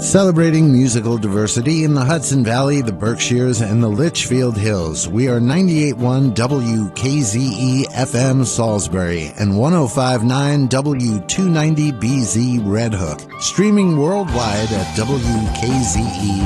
Celebrating musical diversity in the Hudson Valley, the Berkshires, and the Litchfield Hills. We are 98.1 WKZE FM Salisbury and 105.9 W290BZ Red Hook. Streaming worldwide at WKZE